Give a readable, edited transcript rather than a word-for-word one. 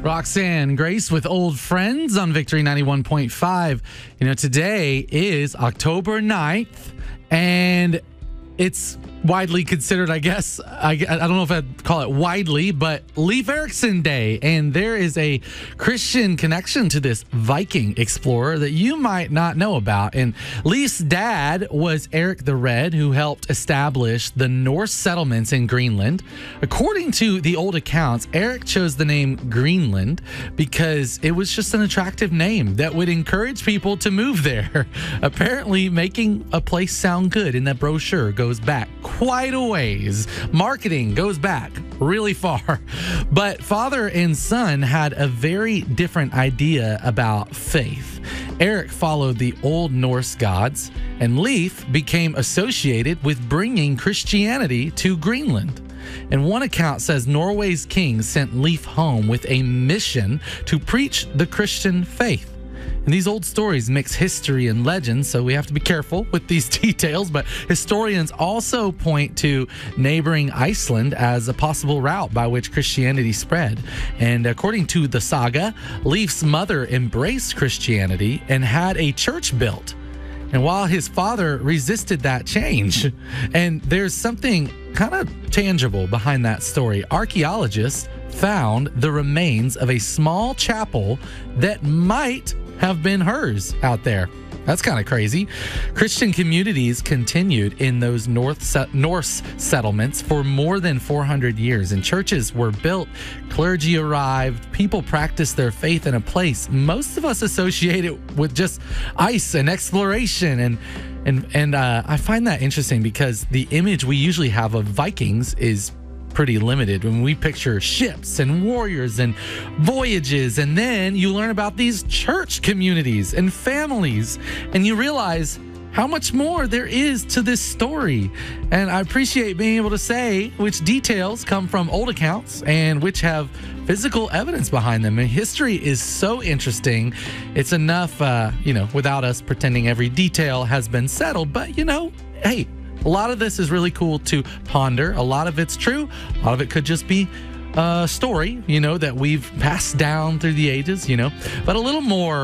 Roxanne Grace with Old Friends on Victory 91.5. Today is October 9th, and it's widely considered, I guess, I don't know if I'd call it widely, but Leif Erikson Day. And there is a Christian connection to this Viking explorer that you might not know about. And Leif's dad was Eric the Red, who helped establish the Norse settlements in Greenland. According to the old accounts, Eric chose the name Greenland because it was just an attractive name that would encourage people to move there. Apparently, making a place sound good in that brochure goes back quite a ways. Marketing goes back really far. But father and son had a very different idea about faith. Eric followed the Old Norse gods, and Leif became associated with bringing Christianity to Greenland. And one account says Norway's king sent Leif home with a mission to preach the Christian faith. And these old stories mix history and legend, so we have to be careful with these details. But historians also point to neighboring Iceland as a possible route by which Christianity spread. And according to the saga, Leif's mother embraced Christianity and had a church built. And while his father resisted that change, and there's something kind of tangible behind that story. Archaeologists found the remains of a small chapel that might have been hers out there. That's kind of crazy. Christian communities continued in those Norse settlements for more than 400 years, and churches were built, clergy arrived, people practiced their faith in a place most of us associate it with just ice and exploration. And I find that interesting because the image we usually have of Vikings is pretty limited when we picture ships and warriors and voyages, and then you learn about these church communities and families, and you realize how much more there is to this story. And I appreciate being able to say which details come from old accounts and which have physical evidence behind them. And history is so interesting. It's enough, without us pretending every detail has been settled. But, hey, a lot of this is really cool to ponder. A lot of it's true. A lot of it could just be a story, that we've passed down through the ages, but a little more